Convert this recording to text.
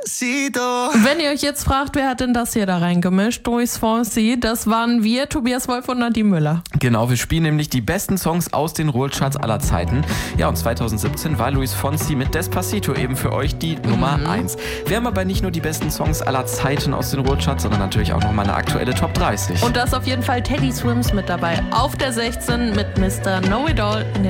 Despacito. Wenn ihr euch jetzt fragt, wer hat denn das hier da reingemischt? Luis Fonsi, das waren wir, Tobias Wolf und Nadine Müller. Genau, wir spielen nämlich die besten Songs aus den Ruhrcharts aller Zeiten. Ja, und 2017 war Luis Fonsi mit Despacito eben für euch die Nummer 1. Wir haben aber nicht nur die besten Songs aller Zeiten aus den Ruhrcharts, sondern natürlich auch nochmal eine aktuelle Top 30. Und da ist auf jeden Fall Teddy Swims mit dabei. Auf der 16 mit Mr. Know It All in